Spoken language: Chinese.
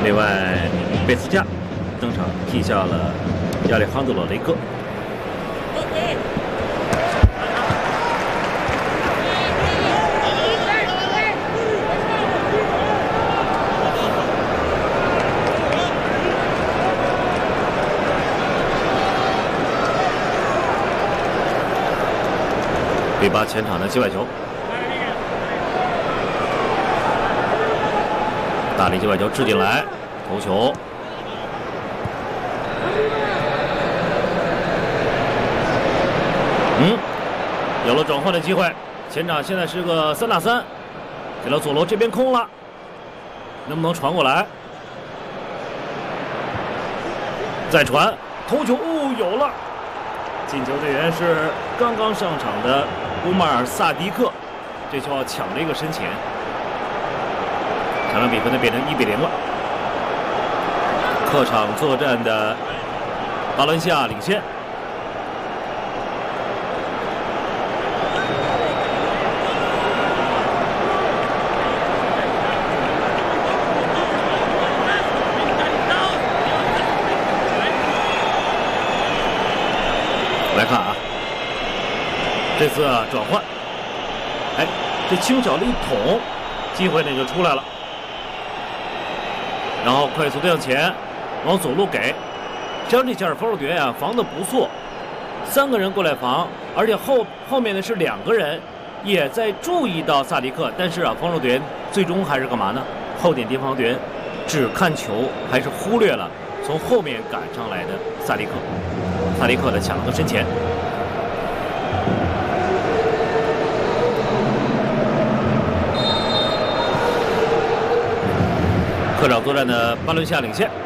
另外，贝斯加登场替下了亚历杭德罗·雷戈。第8前场的界外球，大力界外球掷进来，头球。有了转换的机会，前场现在是个3打3，给了佐罗，这边空了，能不能传过来？再传，头球，有了！进球队员是刚刚上场的乌马尔·萨迪克，这球抢了一个身前，场上比分呢变成1比0了。客场作战的巴伦西亚领先。来看啊，这次转换，这轻巧的一捅，机会呢就出来了。然后快速的向前，往左路给，这样这下防守队员防得不错，3个人过来防，而且后面呢是2个人也在注意到萨迪克，但是防守队员最终还是干嘛呢？后点敌防队员只看球，还是忽略了从后面赶上来的萨迪克。萨迪克的抢了个身前。客场作战的巴伦西亚领先。